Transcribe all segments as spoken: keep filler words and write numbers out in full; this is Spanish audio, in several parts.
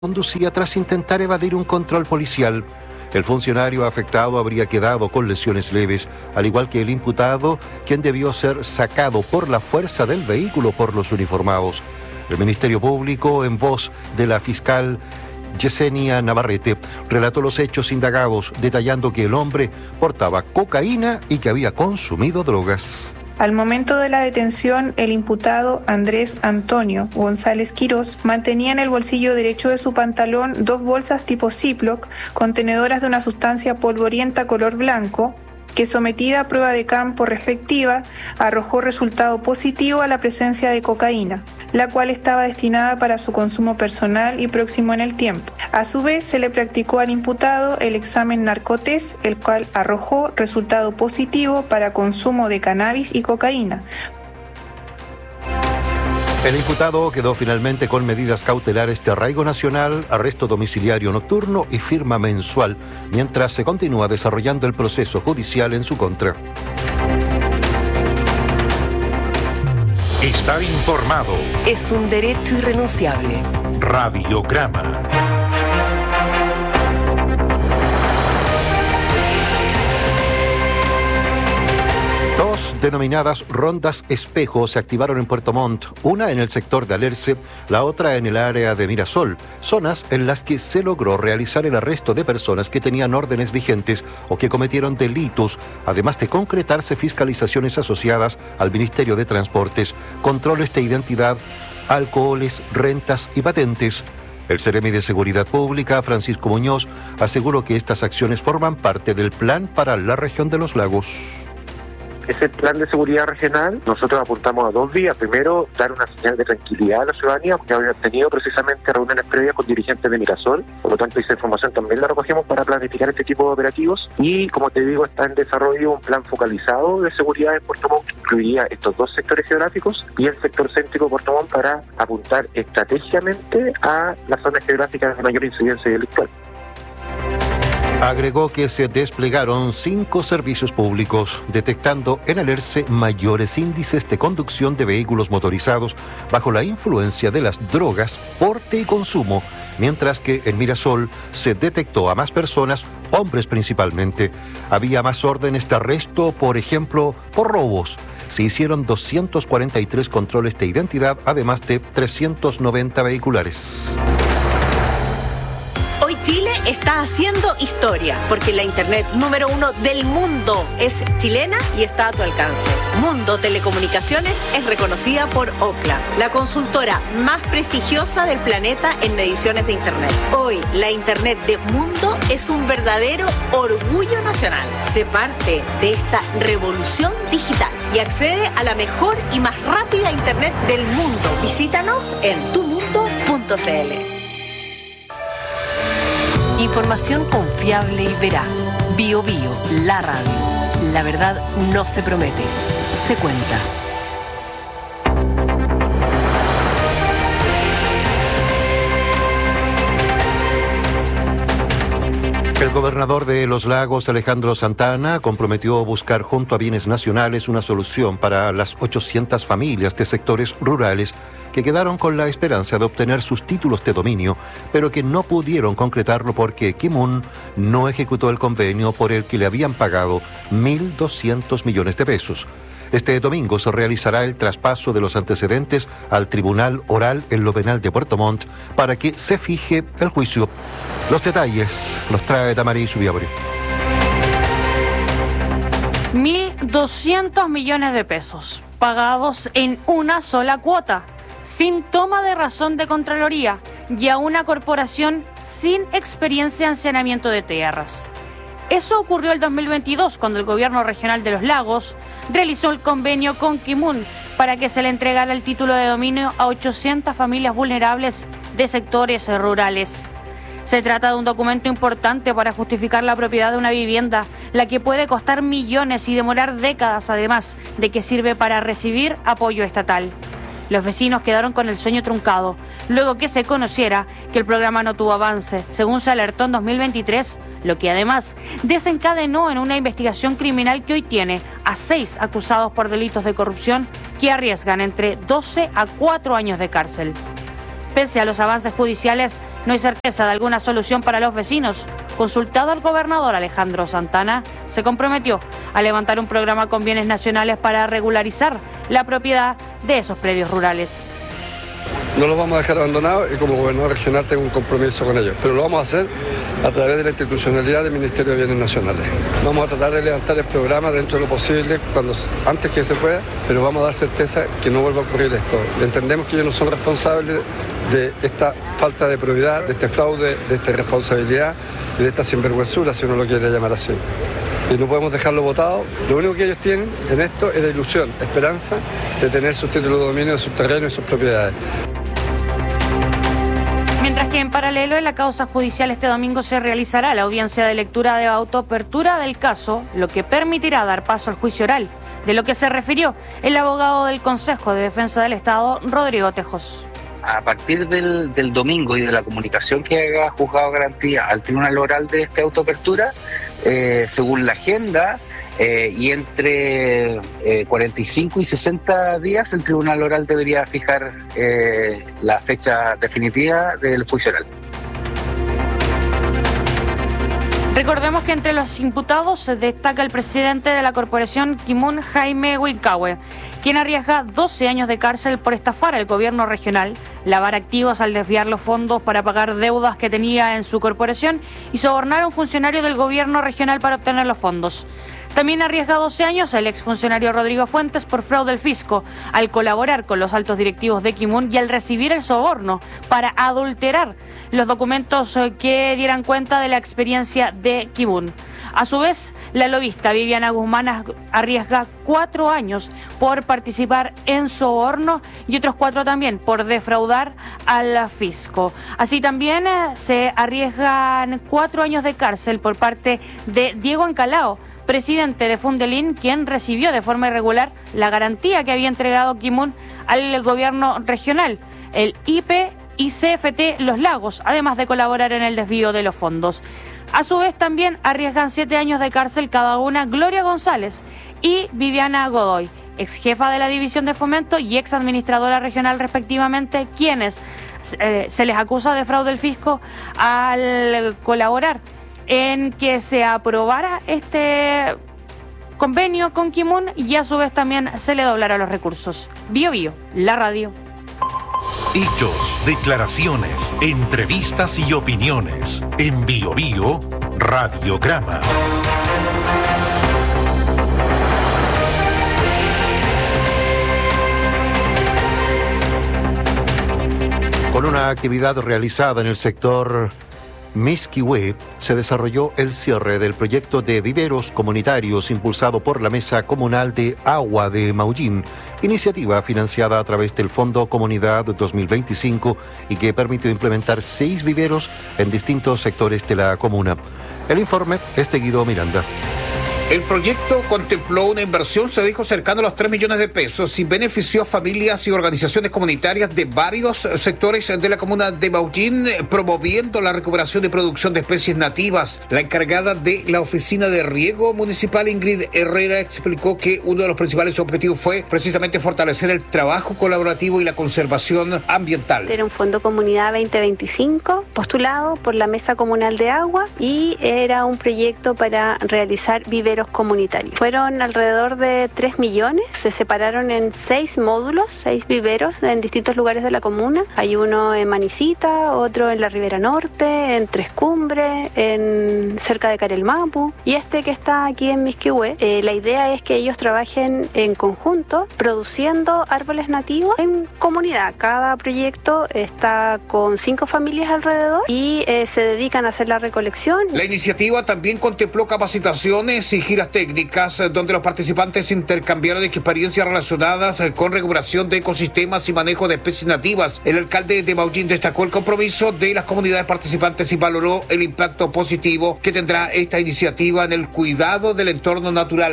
conducía tras intentar evadir un control policial. El funcionario afectado habría quedado con lesiones leves, al igual que el imputado, quien debió ser sacado por la fuerza del vehículo por los uniformados. El Ministerio Público, en voz de la fiscal Yesenia Navarrete, relató los hechos indagados, detallando que el hombre portaba cocaína y que había consumido drogas. Al momento de la detención, el imputado Andrés Antonio González Quirós mantenía en el bolsillo derecho de su pantalón dos bolsas tipo Ziploc contenedoras de una sustancia polvorienta color blanco que, sometida a prueba de campo respectiva, arrojó resultado positivo a la presencia de cocaína, la cual estaba destinada para su consumo personal y próximo en el tiempo. A su vez, se le practicó al imputado el examen narcotés, el cual arrojó resultado positivo para consumo de cannabis y cocaína. El imputado quedó finalmente con medidas cautelares de arraigo nacional, arresto domiciliario nocturno y firma mensual, mientras se continúa desarrollando el proceso judicial en su contra. Estar informado es un derecho irrenunciable. Radiograma. Dos denominadas rondas espejo se activaron en Puerto Montt, una en el sector de Alerce, la otra en el área de Mirasol, zonas en las que se logró realizar el arresto de personas que tenían órdenes vigentes o que cometieron delitos, además de concretarse fiscalizaciones asociadas al Ministerio de Transportes, controles de identidad, alcoholes, rentas y patentes. El Seremi de Seguridad Pública, Francisco Muñoz, aseguró que estas acciones forman parte del plan para la región de los lagos. Ese plan de seguridad regional, nosotros apuntamos a dos vías. Primero, dar una señal de tranquilidad a la ciudadanía, porque habían tenido precisamente reuniones previas con dirigentes de Mirasol, por lo tanto esa información también la recogemos para planificar este tipo de operativos. Y como te digo, está en desarrollo un plan focalizado de seguridad en Puerto Montt, que incluiría estos dos sectores geográficos y el sector céntrico de Puerto Montt, para apuntar estratégicamente a las zonas geográficas de mayor incidencia delictual. Agregó que se desplegaron cinco servicios públicos, detectando en Alerce mayores índices de conducción de vehículos motorizados bajo la influencia de las drogas, porte y consumo, mientras que en Mirasol se detectó a más personas, hombres principalmente. Había más órdenes de arresto, por ejemplo, por robos. Se hicieron doscientos cuarenta y tres controles de identidad, además de trescientos noventa vehiculares. Hoy Chile está haciendo historia, porque la internet número uno del mundo es chilena y está a tu alcance. Mundo Telecomunicaciones es reconocida por Ookla, la consultora más prestigiosa del planeta en mediciones de internet. Hoy, la internet de Mundo es un verdadero orgullo nacional. Sé parte de esta revolución digital y accede a la mejor y más rápida internet del mundo. Visítanos en tu mundo punto c l. Información confiable y veraz. Bio Bio, la radio. La verdad no se promete, se cuenta. El gobernador de Los Lagos, Alejandro Santana, comprometió buscar junto a Bienes Nacionales una solución para las ochocientas familias de sectores rurales que quedaron con la esperanza de obtener sus títulos de dominio, pero que no pudieron concretarlo porque Kimun no ejecutó el convenio por el que le habían pagado mil doscientos millones de pesos. Este domingo se realizará el traspaso de los antecedentes al Tribunal Oral en lo Penal de Puerto Montt para que se fije el juicio. Los detalles los trae Damaris Subiabri. mil doscientos millones de pesos pagados en una sola cuota, sin toma de razón de Contraloría y a una corporación sin experiencia en saneamiento de tierras. Eso ocurrió el dos mil veintidós, cuando el Gobierno Regional de Los Lagos realizó el convenio con Kimun para que se le entregara el título de dominio a ochocientas familias vulnerables de sectores rurales. Se trata de un documento importante para justificar la propiedad de una vivienda, la que puede costar millones y demorar décadas, además de que sirve para recibir apoyo estatal. Los vecinos quedaron con el sueño truncado, luego que se conociera que el programa no tuvo avance, según se alertó en dos mil veintitrés, lo que además desencadenó en una investigación criminal que hoy tiene a seis acusados por delitos de corrupción que arriesgan entre doce a cuatro años de cárcel. Pese a los avances judiciales, no hay certeza de alguna solución para los vecinos. Consultado al gobernador Alejandro Santana, se comprometió a levantar un programa con bienes nacionales para regularizar la propiedad de esos predios rurales. No los vamos a dejar abandonados y como gobernador regional tengo un compromiso con ellos, pero lo vamos a hacer a través de la institucionalidad del Ministerio de Bienes Nacionales. Vamos a tratar de levantar el programa dentro de lo posible, cuando, antes que se pueda, pero vamos a dar certeza que no vuelva a ocurrir esto. Entendemos que ellos no son responsables de esta falta de probidad, de este fraude, de esta irresponsabilidad y de esta sinvergüenzura, si uno lo quiere llamar así. Y no podemos dejarlo votado. Lo único que ellos tienen en esto es la ilusión, esperanza de tener sus títulos de dominio de sus terrenos y sus propiedades. Mientras que en paralelo en la causa judicial este domingo se realizará la audiencia de lectura de autoapertura del caso, lo que permitirá dar paso al juicio oral, de lo que se refirió el abogado del Consejo de Defensa del Estado, Rodrigo Tejos. A partir del, del domingo y de la comunicación que haga Juzgado de Garantía al Tribunal Oral de esta autoapertura, eh, según la agenda, eh, y entre eh, cuarenta y cinco y sesenta días el Tribunal Oral debería fijar eh, la fecha definitiva del juicio oral. Recordemos que entre los imputados se destaca el presidente de la corporación Kimun, Jaime Huicahue, quien arriesga doce años de cárcel por estafar al gobierno regional, lavar activos al desviar los fondos para pagar deudas que tenía en su corporación y sobornar a un funcionario del gobierno regional para obtener los fondos. También arriesga doce años el exfuncionario Rodrigo Fuentes por fraude al fisco, al colaborar con los altos directivos de Kimun y al recibir el soborno para adulterar los documentos que dieran cuenta de la experiencia de Kimun. A su vez, la lobista Viviana Guzmán arriesga cuatro años por participar en soborno y otros cuatro también por defraudar al fisco. Así también eh, se arriesgan cuatro años de cárcel por parte de Diego Encalao, presidente de Fundelin, quien recibió de forma irregular la garantía que había entregado Kimun al gobierno regional, el I P y C F T Los Lagos, además de colaborar en el desvío de los fondos. A su vez también arriesgan siete años de cárcel cada una Gloria González y Viviana Godoy, ex jefa de la División de Fomento y ex administradora regional respectivamente, quienes eh, se les acusa de fraude al fisco al colaborar en que se aprobara este convenio con Kimun y a su vez también se le doblara los recursos. Bio Bio, la radio. Hechos, declaraciones, entrevistas y opiniones. En Bio Bio, Radiograma. Con una actividad realizada en el sector Misquihué, se desarrolló el cierre del proyecto de viveros comunitarios impulsado por la Mesa Comunal de Agua de Maullín, iniciativa financiada a través del Fondo Comunidad dos mil veinticinco y que permitió implementar seis viveros en distintos sectores de la comuna. El informe es de Guido Miranda. El proyecto contempló una inversión, se dijo, cercana a los tres millones de pesos y benefició a familias y organizaciones comunitarias de varios sectores de la comuna de Maullín, promoviendo la recuperación de producción de especies nativas. La encargada de la Oficina de Riego Municipal, Ingrid Herrera, explicó que uno de los principales objetivos fue precisamente fortalecer el trabajo colaborativo y la conservación ambiental. Era un Fondo Comunidad veinte veinticinco postulado por la Mesa Comunal de Agua y era un proyecto para realizar viveros comunitarios. Fueron alrededor de tres millones, se separaron en seis módulos, seis viveros en distintos lugares de la comuna. Hay uno en Manicita, otro en la Ribera Norte, en Tres Cumbres, en cerca de Carelmapu y este que está aquí en Misquihué. Eh, la idea es que ellos trabajen en conjunto produciendo árboles nativos en comunidad. Cada proyecto está con cinco familias alrededor y eh, se dedican a hacer la recolección. La iniciativa también contempló capacitaciones y giras técnicas donde los participantes intercambiaron experiencias relacionadas con recuperación de ecosistemas y manejo de especies nativas. El alcalde de Maullín destacó el compromiso de las comunidades participantes y valoró el impacto positivo que tendrá esta iniciativa en el cuidado del entorno natural.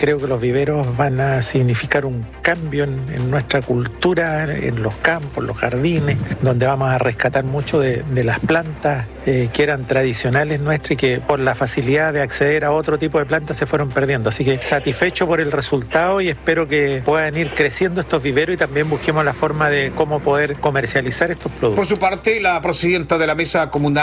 creo que los viveros van a significar un cambio en, en nuestra cultura, en los campos, los jardines, donde vamos a rescatar mucho de, de las plantas eh, que eran tradicionales nuestras y que por la facilidad de acceder a otro tipo de plantas se fueron perdiendo. Así que satisfecho por el resultado y espero que puedan ir creciendo estos viveros y también busquemos la forma de cómo poder comercializar estos productos. Por su parte, la presidenta de la Mesa Comunal